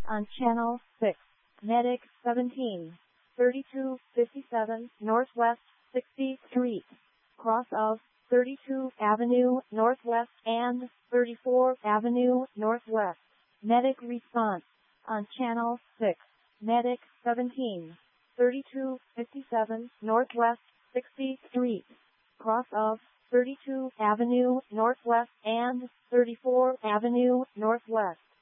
on Channel 6, Medic 17, 3257 Northwest 60th Street, cross of 32 Avenue Northwest and 34 Avenue Northwest. Medic response on Channel 6, Medic 17, 3257 Northwest 60th Street, cross of 32 Avenue Northwest and 34 Avenue Northwest.